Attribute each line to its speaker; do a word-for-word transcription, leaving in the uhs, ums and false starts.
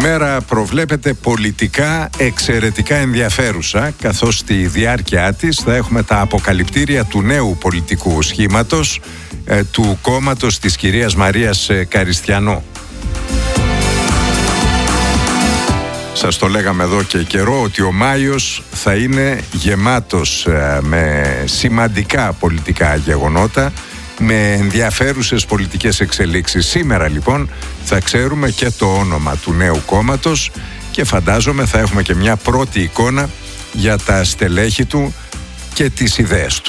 Speaker 1: ημέρα προβλέπεται πολιτικά εξαιρετικά ενδιαφέρουσα, καθώς στη διάρκεια της θα έχουμε τα αποκαλυπτήρια του νέου πολιτικού σχήματος, ε, του κόμματος της κυρίας Μαρίας Καριστιανού. Σας το λέγαμε εδώ και καιρό ότι ο Μάιος θα είναι γεμάτος ε, με σημαντικά πολιτικά γεγονότα, με ενδιαφέρουσες πολιτικές εξελίξεις. Σήμερα λοιπόν θα ξέρουμε και το όνομα του νέου κόμματος και φαντάζομαι θα έχουμε και μια πρώτη εικόνα για τα στελέχη του και τις ιδέες του.